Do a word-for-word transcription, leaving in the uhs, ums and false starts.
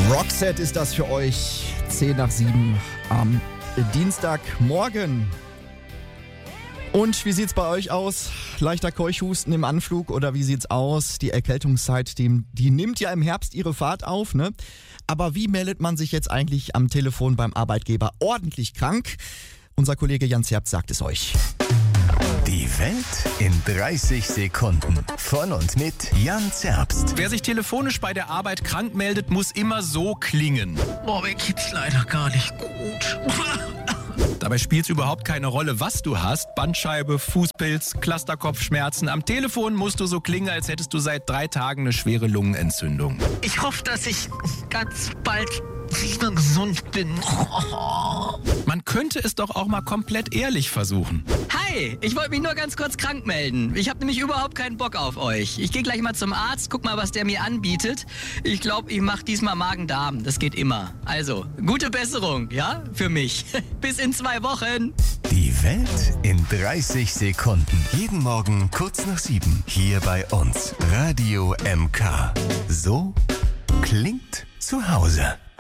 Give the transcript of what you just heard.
Roxette ist das für euch. zehn nach sieben am Dienstagmorgen. Und wie sieht's bei euch aus? Leichter Keuchhusten im Anflug oder wie sieht's aus? Die Erkältungszeit, die, die nimmt ja im Herbst ihre Fahrt auf, ne? Aber wie meldet man sich jetzt eigentlich am Telefon beim Arbeitgeber ordentlich krank? Unser Kollege Jan Zerbst sagt es euch. Die Welt in dreißig Sekunden. Von und mit Jan Zerbst. Wer sich telefonisch bei der Arbeit krank meldet, muss immer so klingen. Boah, mir geht's leider gar nicht gut. Dabei spielt es überhaupt keine Rolle, was du hast. Bandscheibe, Fußpilz, Clusterkopfschmerzen. Am Telefon musst du so klingen, als hättest du seit drei Tagen eine schwere Lungenentzündung. Ich hoffe, dass ich ganz bald wieder gesund bin. Man könnte es doch auch mal komplett ehrlich versuchen. Hi, ich wollte mich nur ganz kurz krank melden. Ich habe nämlich überhaupt keinen Bock auf euch. Ich gehe gleich mal zum Arzt, guck mal, was der mir anbietet. Ich glaube, ich mache diesmal Magen-Darm. Das geht immer. Also, gute Besserung, ja? Für mich. Bis in zwei Wochen. Die Welt in dreißig Sekunden. Jeden Morgen kurz nach sieben. Hier bei uns. Radio M K. So klingt zu Hause.